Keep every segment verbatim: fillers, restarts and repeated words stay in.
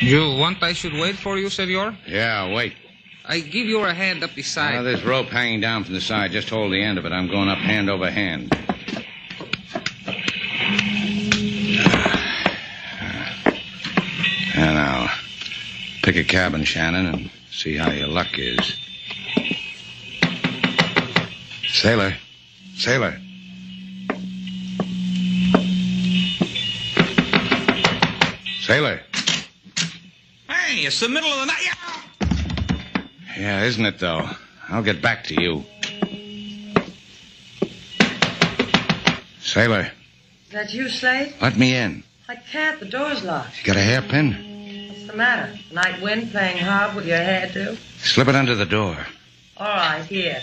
You want I should wait for you, senor? Yeah, wait. I give you a hand up the side. Now, there's rope hanging down from the side. Just hold the end of it. I'm going up hand over hand. And now, pick a cabin, Shannon, and see how your luck is. Sailor. Sailor. Sailor. Hey, it's the middle of the night. Yeah, isn't it, though? I'll get back to you. Sailor. Is that you, Slade? Let me in. I can't. The door's locked. You got a hairpin? What's the matter? Night wind playing hard with your hairdo? Slip it under the door. All right, here.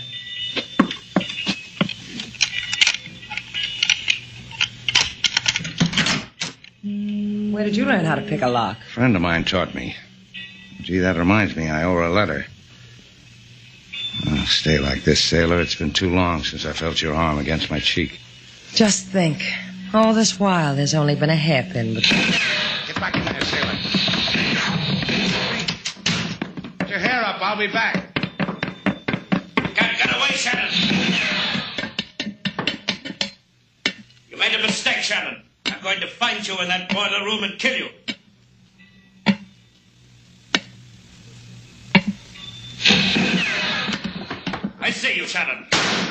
Where did you learn how to pick a lock? A friend of mine taught me. Gee, that reminds me, I owe her a letter. Oh, stay like this, sailor. It's been too long since I felt your arm against my cheek. Just think. All this while, there's only been a hairpin between. Get back in there, sailor. Get your hair up. I'll be back. Get, get away, Shannon. You made a mistake, Shannon. I'm going to find you in that boiler room and kill you. I see you, Shannon.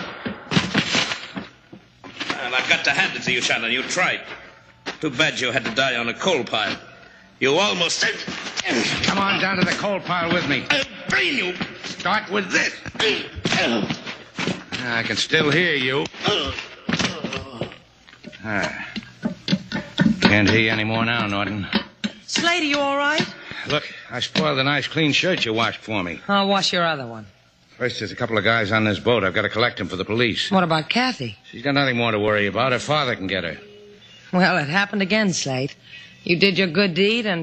Well, I've got to hand it to you, Shannon. You tried. Too bad you had to die on a coal pile. You almost... Come on down to the coal pile with me. I'll brain you. Start with this. I can still hear you. Ah. Can't hear you anymore now, Norton. Slade, are you all right? Look, I spoiled the nice clean shirt you washed for me. I'll wash your other one. First, there's a couple of guys on this boat. I've got to collect them for the police. What about Kathy? She's got nothing more to worry about. Her father can get her. Well, it happened again, Slade. You did your good deed and